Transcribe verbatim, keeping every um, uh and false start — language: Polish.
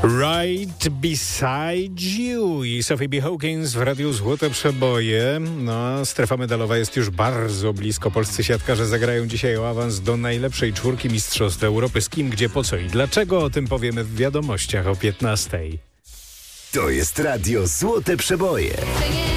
Right Beside You i Sophie B. Hawkins w Radiu Złote Przeboje. No, strefa medalowa jest już bardzo blisko. Polscy siatkarze zagrają dzisiaj o awans do najlepszej czwórki Mistrzostw Europy. Z kim, gdzie, po co i dlaczego, o tym powiemy w wiadomościach o piętnastej. To jest Radio Złote Przeboje.